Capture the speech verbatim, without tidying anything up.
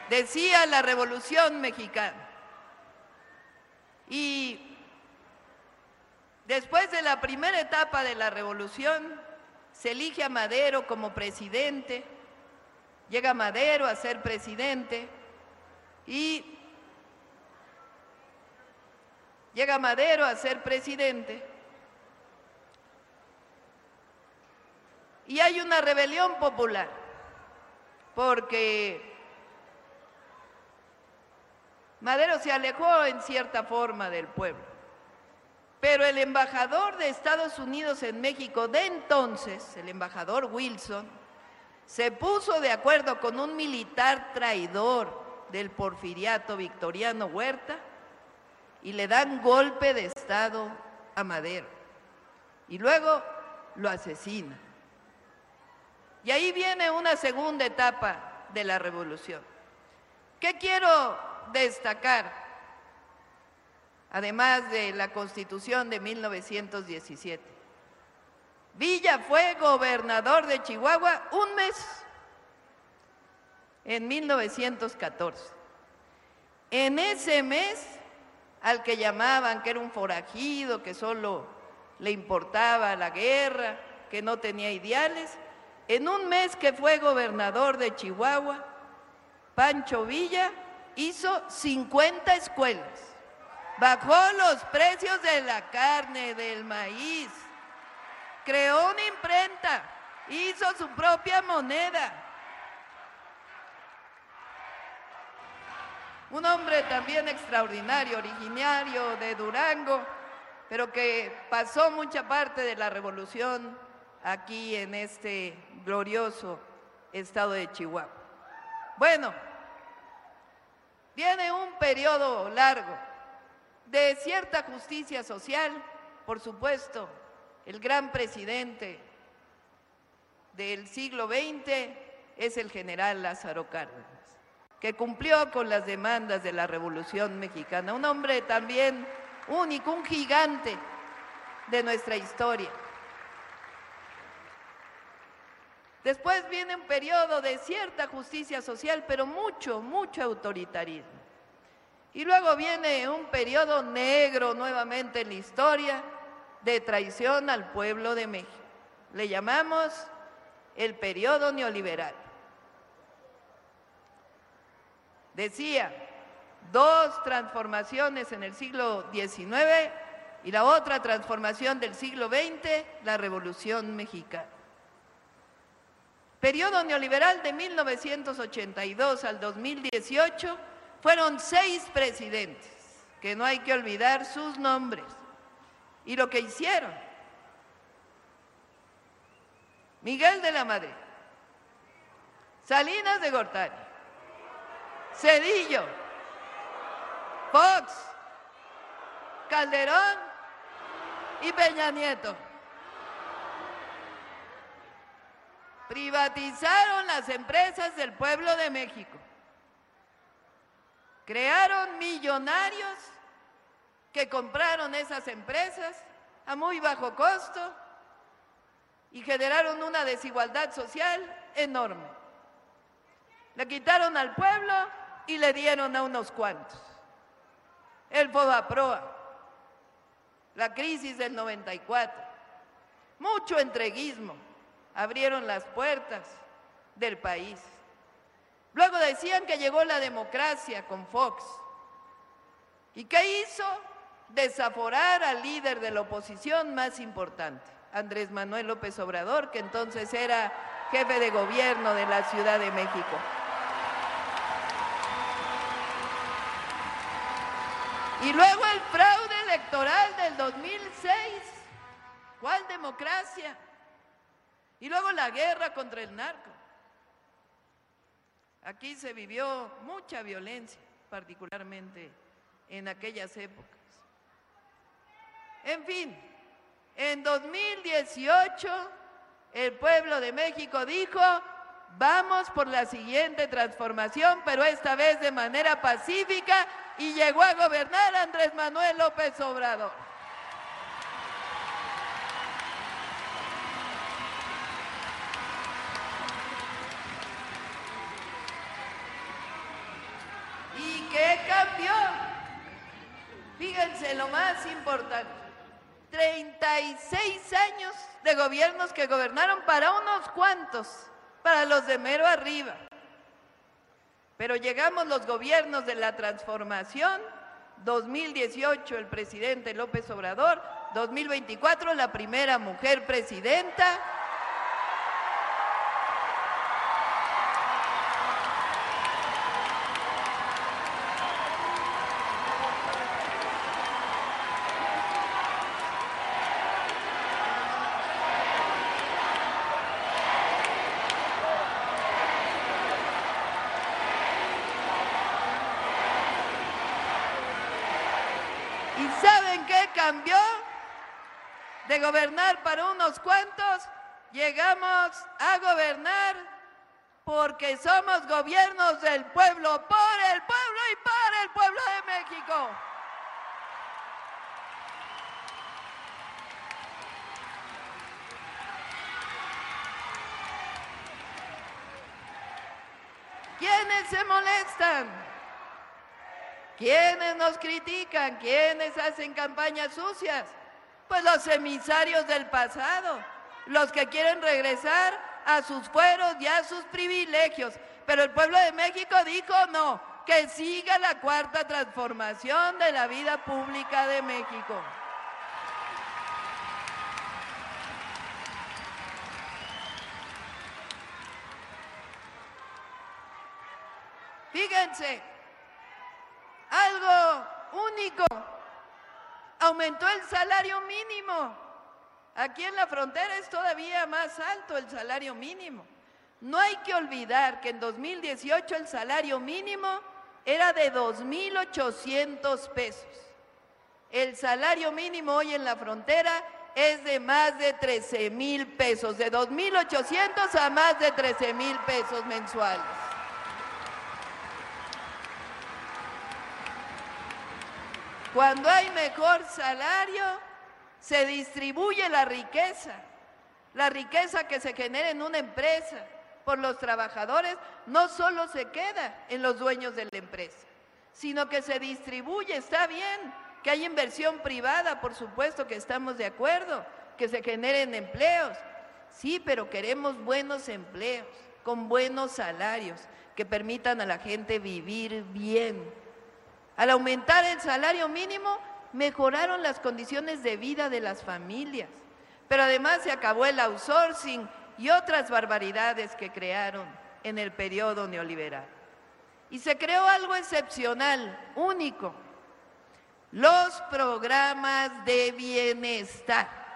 decía la Revolución Mexicana. Y después de la primera etapa de la revolución, se elige a Madero como presidente, llega Madero a ser presidente y llega Madero a ser presidente y hay una rebelión popular, porque Madero se alejó en cierta forma del pueblo. Pero el embajador de Estados Unidos en México de entonces, el embajador Wilson, se puso de acuerdo con un militar traidor del porfiriato Victoriano Huerta y le dan golpe de Estado a Madero. Y luego lo asesina. Y ahí viene una segunda etapa de la revolución. ¿Qué quiero destacar? Además de la Constitución de mil novecientos diecisiete. Villa fue gobernador de Chihuahua un mes, en mil novecientos catorce. En ese mes, al que llamaban que era un forajido, que solo le importaba la guerra, que no tenía ideales, en un mes que fue gobernador de Chihuahua, Pancho Villa hizo cincuenta escuelas. Bajó los precios de la carne, del maíz, creó una imprenta, hizo su propia moneda. Un hombre también extraordinario, originario de Durango, pero que pasó mucha parte de la revolución aquí en este glorioso estado de Chihuahua. Bueno, viene un periodo largo de cierta justicia social, por supuesto, el gran presidente del siglo veinte es el general Lázaro Cárdenas, que cumplió con las demandas de la Revolución Mexicana, un hombre también único, un gigante de nuestra historia. Después viene un periodo de cierta justicia social, pero mucho, mucho autoritarismo. Y luego viene un periodo negro nuevamente en la historia de traición al pueblo de México. Le llamamos el periodo neoliberal. Decía, dos transformaciones en el siglo diecinueve y la otra transformación del siglo veinte, la Revolución Mexicana. Periodo neoliberal de mil novecientos ochenta y dos al dos mil dieciocho, fueron seis presidentes, que no hay que olvidar sus nombres y lo que hicieron. Miguel de la Madrid, Salinas de Gortari, Zedillo, Fox, Calderón y Peña Nieto. Privatizaron las empresas del pueblo de México. Crearon millonarios que compraron esas empresas a muy bajo costo y generaron una desigualdad social enorme. Le quitaron al pueblo y le dieron a unos cuantos. El Fobaproa, la crisis del noventa y cuatro, mucho entreguismo, abrieron las puertas del país. Luego decían que llegó la democracia con Fox. ¿Y qué hizo? Desaforar al líder de la oposición más importante, Andrés Manuel López Obrador, que entonces era jefe de gobierno de la Ciudad de México. Y luego el fraude electoral del dos mil seis. ¿Cuál democracia? Y luego la guerra contra el narco. Aquí se vivió mucha violencia, particularmente en aquellas épocas. En fin, en dos mil dieciocho el pueblo de México dijo, vamos por la siguiente transformación, pero esta vez de manera pacífica, y llegó a gobernar Andrés Manuel López Obrador. fíjense lo más importante, treinta y seis años de gobiernos que gobernaron para unos cuantos, para los de mero arriba. Pero llegamos los gobiernos de la transformación, dos mil dieciocho el presidente López Obrador, dos mil veinticuatro la primera mujer presidenta. ¿Y saben qué cambió? De gobernar para unos cuantos, llegamos a gobernar porque somos gobiernos del pueblo, por el pueblo y para el pueblo de México. ¿Quiénes se molestan? ¿Quiénes nos critican? ¿Quiénes hacen campañas sucias? Pues los emisarios del pasado, los que quieren regresar a sus fueros y a sus privilegios. Pero el pueblo de México dijo no, que siga la cuarta transformación de la vida pública de México. Fíjense, algo único, aumentó el salario mínimo. Aquí en la frontera es todavía más alto el salario mínimo. No hay que olvidar que en dos mil dieciocho el salario mínimo era de dos mil ochocientos pesos. El salario mínimo hoy en la frontera es de más de trece mil pesos, de dos mil ochocientos a más de trece mil pesos mensuales. Cuando hay mejor salario, se distribuye la riqueza. La riqueza que se genera en una empresa por los trabajadores no solo se queda en los dueños de la empresa, sino que se distribuye. Está bien que haya inversión privada, por supuesto que estamos de acuerdo, que se generen empleos. Sí, pero queremos buenos empleos, con buenos salarios, que permitan a la gente vivir bien. Al aumentar el salario mínimo, mejoraron las condiciones de vida de las familias, pero además se acabó el outsourcing y otras barbaridades que crearon en el periodo neoliberal. Y se creó algo excepcional, único, los programas de bienestar.